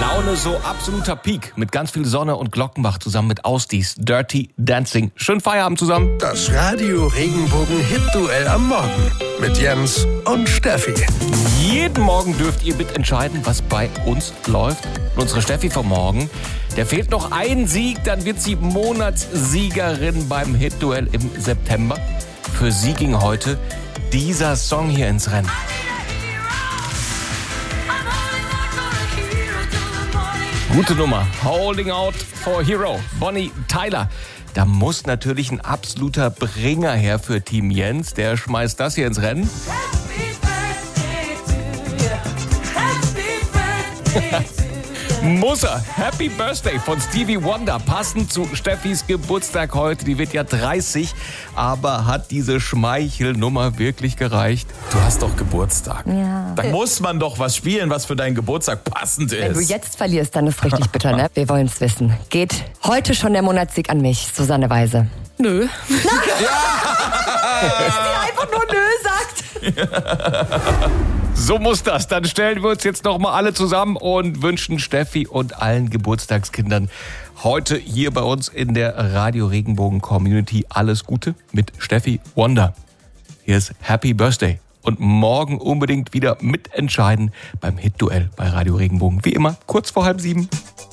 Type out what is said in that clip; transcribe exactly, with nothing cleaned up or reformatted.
Laune so absoluter Peak mit ganz viel Sonne und Glockenbach zusammen mit Ausdies Dirty Dancing. Schönen Feierabend zusammen. Das Radio Regenbogen Hit-Duell am Morgen mit Jens und Steffi. Jeden Morgen dürft ihr mitentscheiden, was bei uns läuft. Und unsere Steffi vom Morgen, der fehlt noch ein Sieg, dann wird sie Monatssiegerin beim Hit-Duell im September. Für sie ging heute dieser Song hier ins Rennen. Gute Nummer. Holding Out for Hero. Bonnie Tyler. Da muss natürlich ein absoluter Bringer her für Team Jens. Der schmeißt das hier ins Rennen. Muss er. Happy Birthday von Stevie Wonder. Passend zu Steffis Geburtstag heute. Die wird ja dreißig. Aber hat diese Schmeichelnummer wirklich gereicht? Du hast doch Geburtstag. Ja. Da muss man doch was spielen, was für deinen Geburtstag passend ist. Wenn du jetzt verlierst, dann ist richtig bitter, ne? Wir wollen es wissen. Geht heute schon der Monatssieg an mich, Susanne Weise? Nö. Ja. Die einfach nur nö sagt. So muss das. Dann stellen wir uns jetzt noch mal alle zusammen und wünschen Steffi und allen Geburtstagskindern heute hier bei uns in der Radio Regenbogen Community alles Gute mit Steffi Wonder. Hier ist Happy Birthday. Und morgen unbedingt wieder mitentscheiden beim Hit-Duell bei Radio Regenbogen. Wie immer, kurz vor halb sieben.